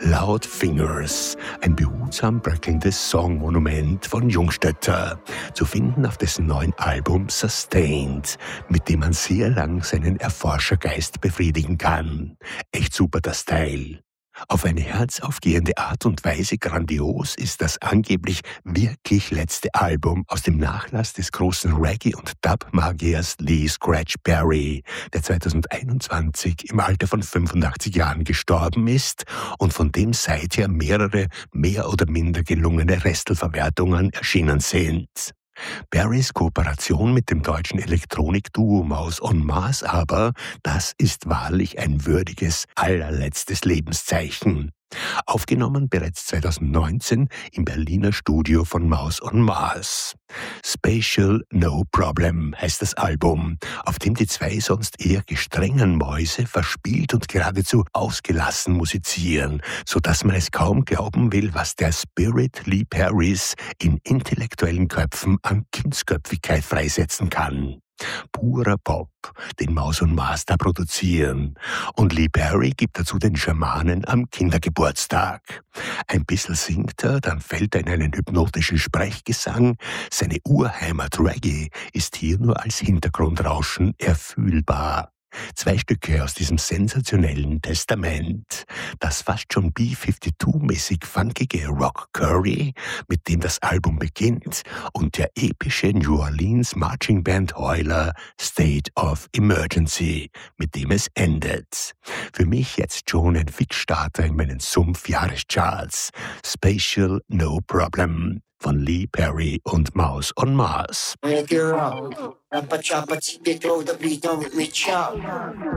Loud Fingers, ein behutsam bröckelndes Songmonument von Jungstötter, zu finden auf dessen neuen Album Sustained, mit dem man sehr lang seinen Erforschergeist befriedigen kann. Echt super das Teil. Auf eine herzaufgehende Art und Weise grandios ist das angeblich wirklich letzte Album aus dem Nachlass des großen Reggae- und Dub-Magiers Lee Scratch Perry, der 2021 im Alter von 85 Jahren gestorben ist und von dem seither mehrere mehr oder minder gelungene Restelverwertungen erschienen sind. Barrys Kooperation mit dem deutschen Elektronikduo Maus on Mars aber, das ist wahrlich ein würdiges allerletztes Lebenszeichen. Aufgenommen bereits 2019 im Berliner Studio von Maus on Mars. Spatial No Problem heißt das Album, auf dem die zwei sonst eher gestrengen Mäuse verspielt und geradezu ausgelassen musizieren, sodass man es kaum glauben will, was der Spirit Lee Perrys in intellektuellen Köpfen an Kindsköpfigkeit freisetzen kann. Purer Pop, den Maus und Mars da produzieren. Und Lee Perry gibt dazu den Schamanen am Kindergeburtstag. Ein bisschen singt er, dann fällt er in einen hypnotischen Sprechgesang. Seine Urheimat Reggae ist hier nur als Hintergrundrauschen erfühlbar. 2 Stücke aus diesem sensationellen Testament. Das fast schon B-52-mäßig funkige Rock Curry, mit dem das Album beginnt, und der epische New Orleans Marching Band Heuler State of Emergency, mit dem es endet. Für mich jetzt schon ein Fixstarter in meinen Sumpf-Jahrescharts. Spatial No Problem von Lee Perry und Maus on Mars.